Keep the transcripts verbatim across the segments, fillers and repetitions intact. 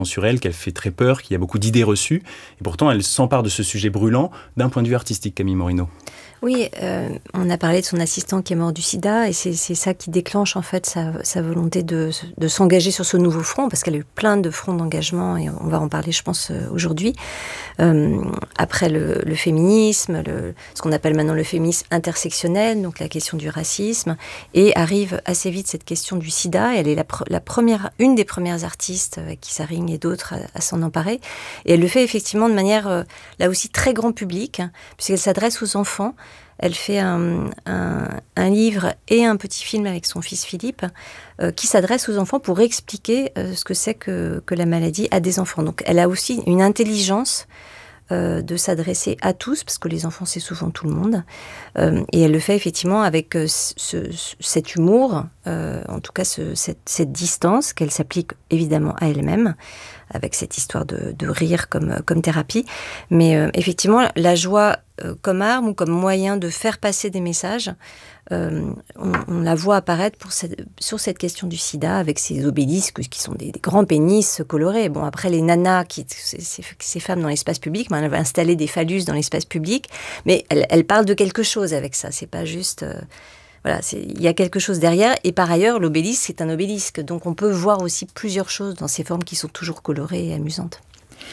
sur elle, qu'elle fait très peur, qu'il y a beaucoup d'idées reçues. Et pourtant, elle s'empare de ce sujet brûlant d'un point de vue artistique, Camille Morino. Oui, euh, on a parlé de son assistant qui est mort du sida, et c'est, c'est ça qui déclenche en fait sa, sa volonté de, de s'engager sur ce nouveau front, parce qu'elle a eu plein de fronts d'engagement, et on va en parler, je pense, aujourd'hui. Euh, après le, le féminisme, le, ce qu'on appelle maintenant le féminisme intersectionnel, donc la question du racisme, et arrive assez vite cette question du sida. Elle est la, la première, une des premières artistes avec Issa Ring et d'autres à, à s'en emparer, et elle le fait effectivement de manière euh, là aussi très grand public, hein, puisqu'elle s'adresse aux enfants. Elle fait un, un, un livre et un petit film avec son fils Philippe euh, qui s'adresse aux enfants pour expliquer euh, ce que c'est que, que la maladie à des enfants. Donc elle a aussi une intelligence euh, de s'adresser à tous, parce que les enfants c'est souvent tout le monde. Euh, et elle le fait effectivement avec euh, ce, ce, cet humour, euh, en tout cas ce, cette, cette distance qu'elle s'applique évidemment à elle-même, avec cette histoire de, de rire comme, comme thérapie. Mais euh, effectivement, la joie euh, comme arme ou comme moyen de faire passer des messages, euh, on, on la voit apparaître pour cette, sur cette question du sida, avec ces obélisques qui sont des, des grands pénis colorés. Bon, après, les nanas, qui, ces, ces femmes dans l'espace public, ben, elles vont installer des phallus dans l'espace public, mais elles, elles parlent de quelque chose avec ça. C'est pas juste... Euh, Voilà, il y a quelque chose derrière. Et par ailleurs, l'obélisque, c'est un obélisque. Donc on peut voir aussi plusieurs choses dans ces formes qui sont toujours colorées et amusantes.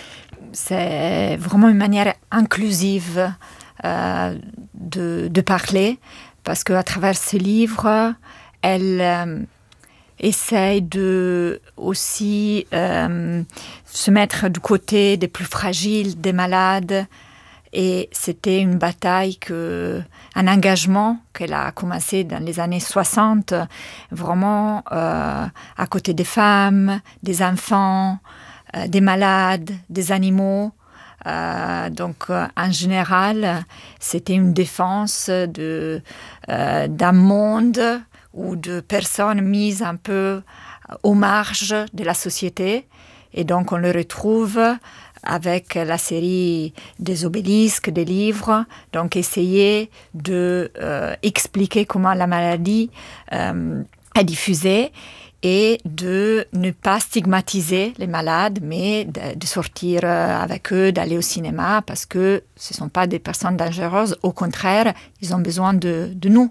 C'est vraiment une manière inclusive euh, de, de parler, parce qu'à travers ce livre, elle euh, essaye de aussi euh, se mettre du côté des plus fragiles, des malades. Et c'était une bataille, que, un engagement qu'elle a commencé dans les années soixante, vraiment euh, à côté des femmes, des enfants, euh, des malades, des animaux. Euh, donc, euh, en général, c'était une défense de, euh, d'un monde ou de personnes mises un peu aux marges de la société. Et donc, on le retrouve avec la série des obélisques, des livres, donc essayer de euh, expliquer comment la maladie euh, est diffusée et de ne pas stigmatiser les malades, mais de, de sortir avec eux, d'aller au cinéma, parce que ce ne sont pas des personnes dangereuses, au contraire, ils ont besoin de, de nous.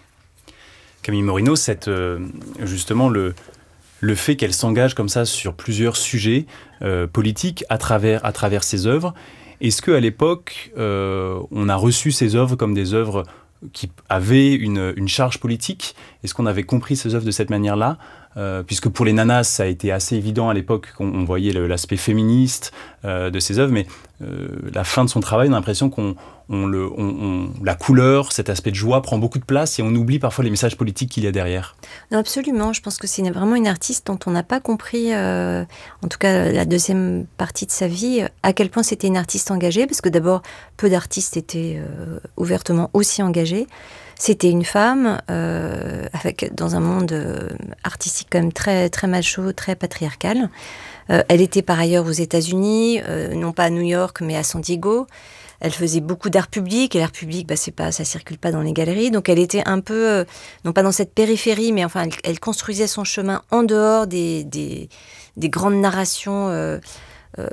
Camille Morino, cette, euh, justement, le... le fait qu'elle s'engage comme ça sur plusieurs sujets euh, politiques à travers, à travers ses œuvres, est-ce qu'à l'époque, euh, on a reçu ces œuvres comme des œuvres qui avaient une, une charge politique ? Est-ce qu'on avait compris ces œuvres de cette manière-là ? Euh, puisque pour les nanas, ça a été assez évident à l'époque qu'on on voyait le, l'aspect féministe euh, de ces œuvres, mais euh, la fin de son travail, on a l'impression qu'on on le, on, on, la couleur, cet aspect de joie prend beaucoup de place et on oublie parfois les messages politiques qu'il y a derrière. Non, absolument, je pense que c'est vraiment une artiste dont on n'a pas compris, euh, en tout cas la deuxième partie de sa vie, à quel point c'était une artiste engagée, parce que d'abord, peu d'artistes étaient euh, ouvertement aussi engagés. C'était une femme euh, avec, dans un monde euh, artistique quand même très, très macho, très patriarcal. Euh, elle était par ailleurs aux États-Unis, euh, non pas à New York, mais à San Diego. Elle faisait beaucoup d'art public, et l'art public, bah, c'est pas, ça circule pas dans les galeries. Donc elle était un peu, euh, non pas dans cette périphérie, mais enfin, elle, elle construisait son chemin en dehors des, des, des grandes narrations euh, Euh,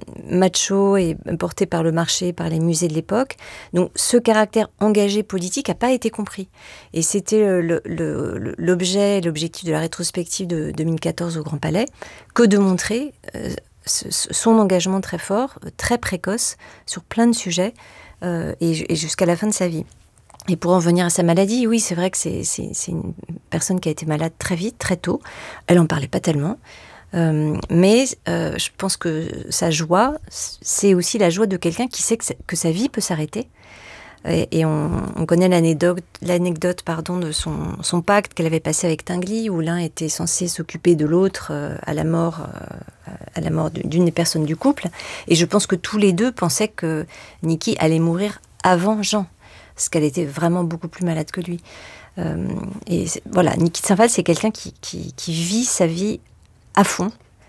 macho et porté par le marché, par les musées de l'époque. Donc ce caractère engagé politique n'a pas été compris. Et c'était le, le, l'objet, l'objectif de la rétrospective de deux mille quatorze au Grand Palais, que de montrer euh, ce, son engagement très fort, très précoce, sur plein de sujets, euh, et, et jusqu'à la fin de sa vie. Et pour en venir à sa maladie, oui, c'est vrai que c'est, c'est, c'est une personne qui a été malade très vite, très tôt. Elle n'en parlait pas tellement. Euh, mais euh, je pense que sa joie, c'est aussi la joie de quelqu'un qui sait que, que sa vie peut s'arrêter. Et, et on, on connaît l'anecdote, l'anecdote pardon, de son, son pacte qu'elle avait passé avec Tinguely, où l'un était censé s'occuper de l'autre euh, à la mort, euh, à la mort d'une des personnes du couple. Et je pense que tous les deux pensaient que Niki allait mourir avant Jean, parce qu'elle était vraiment beaucoup plus malade que lui. Euh, et voilà, Niki de Saint-Phalle, c'est quelqu'un qui, qui, qui vit sa vie à fond,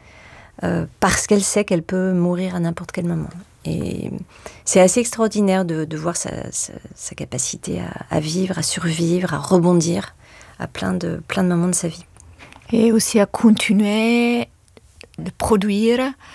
euh, parce qu'elle sait qu'elle peut mourir à n'importe quel moment. Et c'est assez extraordinaire de, de voir sa, sa, sa capacité à, à vivre, à survivre, à rebondir à plein de, plein de moments de sa vie. Et aussi à continuer de produire